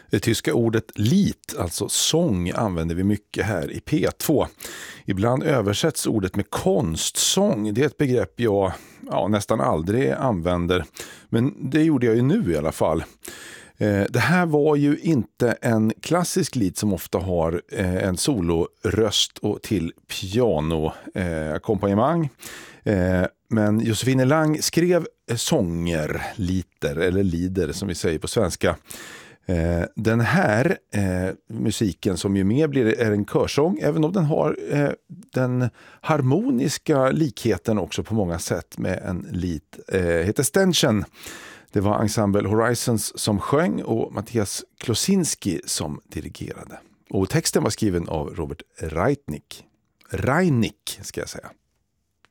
Det tyska ordet lit, alltså sång, använder vi mycket här i P2. Ibland översätts ordet med konstsång. Det är ett begrepp jag nästan aldrig använder. Men det gjorde jag ju nu i alla fall. Det här var ju inte en klassisk lit som ofta har en soloröst och till pianoackompanjemang. Men Josefine Lang skrev sånger, liter eller lider som vi säger på svenska. Den här musiken som ju mer är en körsång, även om den har den harmoniska likheten också på många sätt med en lit, heter Stenchen. Det var Ensemble Horizons som sjöng och Mattias Klosinski som dirigerade. Och texten var skriven av Robert Reitnick ska jag säga.